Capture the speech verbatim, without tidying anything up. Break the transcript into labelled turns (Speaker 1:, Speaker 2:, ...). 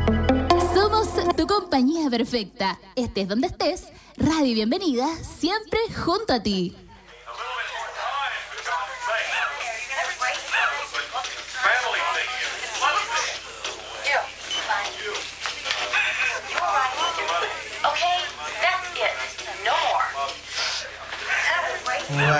Speaker 1: Somos tu compañía perfecta. Estés donde estés, Radio Bienvenida, siempre junto a ti.
Speaker 2: Okay, that's it. No more.